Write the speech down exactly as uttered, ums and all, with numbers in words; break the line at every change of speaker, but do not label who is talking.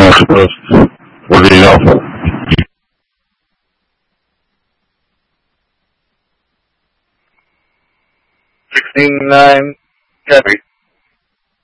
I suppose. What do you know?
Sixteen nine, copy.